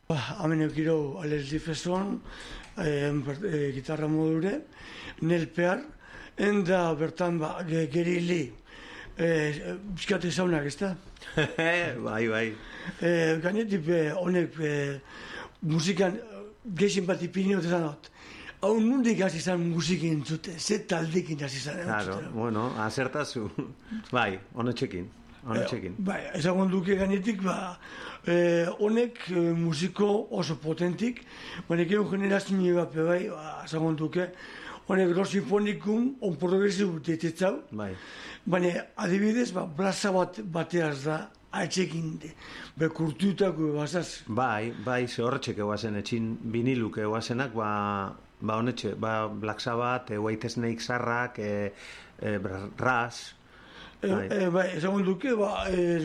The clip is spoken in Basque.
Hemen eukiro Alex Jefferson, gitarra modure, Nel Pear, enda bertan Geri Lee, bizkate zaunak, ez da? Bai. Gainetik honek musikan gehien bat ipini otetan dut. Hau nundik hasi izan musikin zute, ze taldekin hasi izan. Claro, bueno, azertazu. Bai, honetxekin. Bai, ezagun duke gainetik, honek musiko oso potentik, baina egon generazio bat bai, ezagun duke, honek ro sinfonikum, on progresibu detetzau, baina adibidez, plaza bateaz da, haitzekin bekurtutako bazaz. Bai, ze horretxek eguazen, etxin viniluk eguazenak, honetxe, Black Sabbath, White Snake Sarrak, Rush. Bai, ezagun duke,